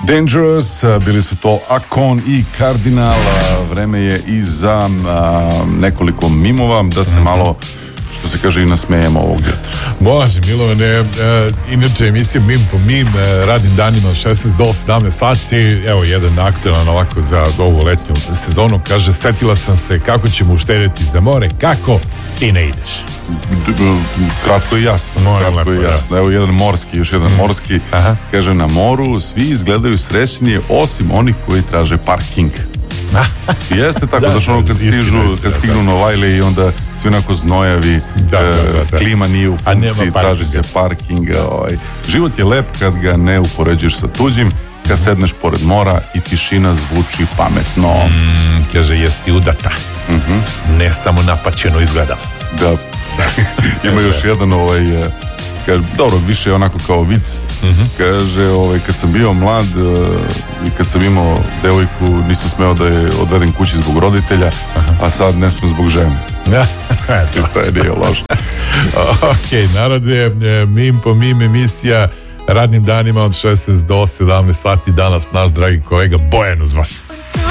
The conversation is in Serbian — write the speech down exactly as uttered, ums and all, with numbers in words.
Dangerous, bili su to Akon i Kardinal. Vreme je i za a, nekoliko mimova da se malo, što se kaže, i nasmejemo ovog jutra. Može, Milovane, e, inače emisija Mim po Mim, e, radim danima od šesnaest do sedamnaest sati, evo jedan aktualan ovako za ovu letnju sezonu, kaže, setila sam se kako ćemo uštedjeti za more, kako ti ne ideš. Kratko i jasno, Moram kratko lepo, i jasno. Evo jedan morski, još jedan morski. Aha. Kaže, na moru svi izgledaju srećnije osim onih koji traže parking. Jeste tako, da, znaš ono kad stižu, istina, istina, kad stignu na Vajle i onda svi onako znojavi, da, da, da, da. klima nije u funkciji, traži se parking. Ovaj. Život je lep kad ga ne upoređuješ sa tuđim, kad sedneš pored mora i tišina zvuči pametno. Mm, kaže, jesi udata. Mm-hmm. Ne samo napaćeno izgleda. Da. Ima još jedan ovaj, kaže, dobro, više je onako kao vic. Mm-hmm. Kaže, ovaj, kad sam bio mlad uh, i kad sam imao devojku, nisam smeo da je odvedem kući zbog roditelja. Aha. A sad ne smem zbog žene. To je nije ložno. Ok, narode, Mim po Mim emisija radnim danima od šesnaest do sedamnaest sati. Danas naš dragi kolega Bojan uz vas.